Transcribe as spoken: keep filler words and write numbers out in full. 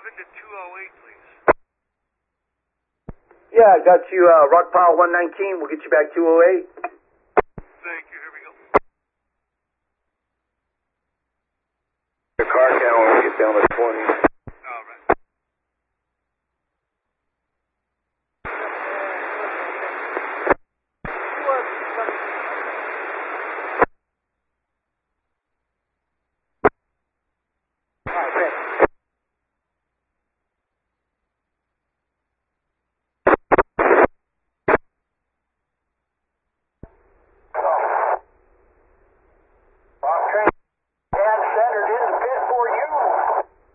into two oh eight, please. Yeah, I got you, uh, Rock Power one nineteen. We'll get you back two oh eight. Thank you. Here we go. Your car count when we get down to twenty.